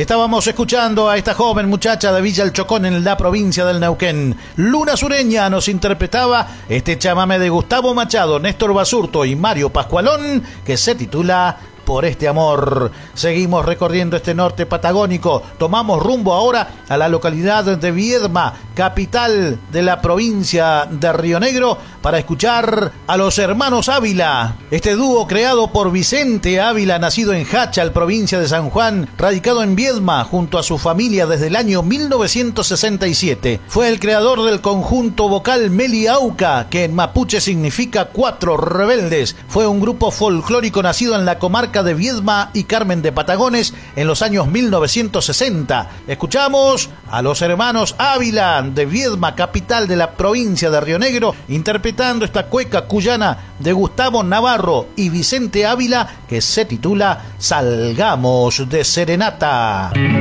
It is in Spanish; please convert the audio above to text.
Estábamos escuchando a esta joven muchacha de Villa El Chocón en la provincia del Neuquén. Luna Sureña nos interpretaba este chamamé de Gustavo Machado, Néstor Basurto y Mario Pascualón, que se titula Por este amor. Seguimos recorriendo este norte patagónico. Tomamos rumbo ahora a la localidad de Viedma, capital de la provincia de Río Negro, para escuchar a los hermanos Ávila. Este dúo creado por Vicente Ávila, nacido en Jáchal, provincia de San Juan, radicado en Viedma junto a su familia desde el año 1967. Fue el creador del conjunto vocal Meli Auca, que en mapuche significa Cuatro Rebeldes. Fue un grupo folclórico nacido en la comarca de Viedma y Carmen de Patagones en los años 1960. Escuchamos a los hermanos Ávila de Viedma, capital de la provincia de Río Negro, interpretando esta cueca cuyana de Gustavo Navarro y Vicente Ávila, que se titula Salgamos de Serenata.